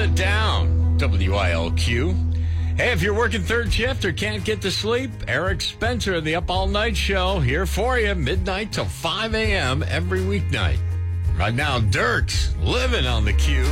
it down. WILQ. Hey, if you're working third shift or can't get to sleep, Eric Spencer and the Up All Night Show here for you, midnight till 5 a.m. every weeknight. Right now, Dirk's living on the Q.